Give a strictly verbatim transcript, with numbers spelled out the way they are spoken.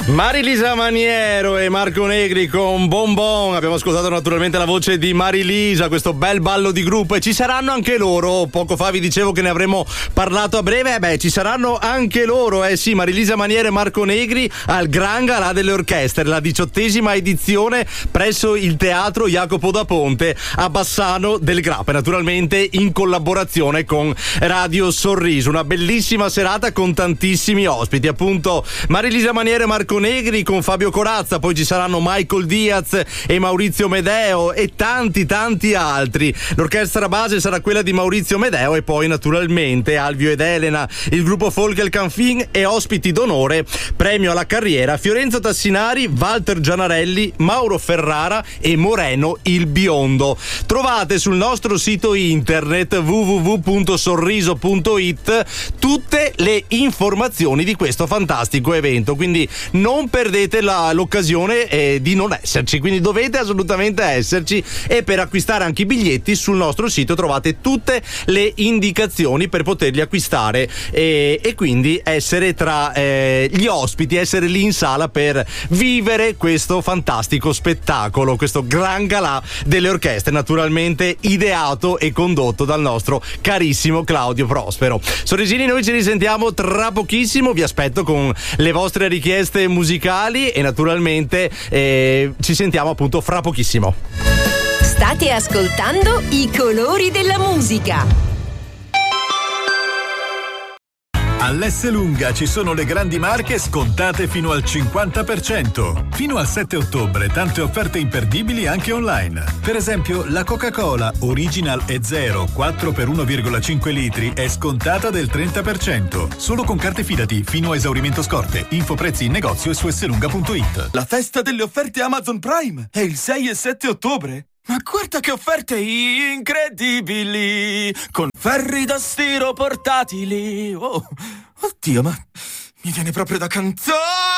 Marilisa Maniero e Marco Negri con Bon Bon. Abbiamo ascoltato naturalmente la voce di Marilisa, questo bel ballo di gruppo, e ci saranno anche loro. Poco fa vi dicevo che ne avremmo parlato a breve. Eh beh, ci saranno anche loro, eh sì, Marilisa Maniero e Marco Negri al Gran Galà delle Orchestre, la diciottesima edizione presso il Teatro Jacopo da Ponte a Bassano del Grappa, naturalmente in collaborazione con Radio Sorriso. Una bellissima serata con tantissimi ospiti, appunto Marilisa Maniero e Marco Negri con Fabio Corazza, poi ci saranno Michael Diaz e Maurizio Medeo e tanti tanti altri. L'orchestra base sarà quella di Maurizio Medeo e poi naturalmente Alvio ed Elena, il gruppo folk El Canfin e ospiti d'onore, premio alla carriera Fiorenzo Tassinari, Walter Gianarelli, Mauro Ferrara e Moreno il Biondo. Trovate sul nostro sito internet w w w punto sorriso punto i t tutte le informazioni di questo fantastico evento, quindi non perdete la, l'occasione eh, di non esserci, quindi dovete assolutamente esserci. E per acquistare anche i biglietti sul nostro sito trovate tutte le indicazioni per poterli acquistare e, e quindi essere tra eh, gli ospiti, essere lì in sala per vivere questo fantastico spettacolo, questo Gran Galà delle Orchestre, naturalmente ideato e condotto dal nostro carissimo Claudio Prospero. Sorrisini, noi ci risentiamo tra pochissimo, vi aspetto con le vostre richieste musicali e naturalmente eh, ci sentiamo appunto fra pochissimo. State ascoltando I colori della musica. All'Esselunga ci sono le grandi marche scontate fino al cinquanta per cento. Fino al sette ottobre tante offerte imperdibili anche online. Per esempio la Coca-Cola Original e Zero quattro per uno virgola cinque litri è scontata del trenta per cento. Solo con carte Fidati fino a esaurimento scorte. Info prezzi in negozio e su esselunga punto it. La festa delle offerte Amazon Prime è il sei e sette ottobre. Ma guarda che offerte incredibili! Con ferri da stiro portatili. Oh, oddio, ma mi viene proprio da cantare!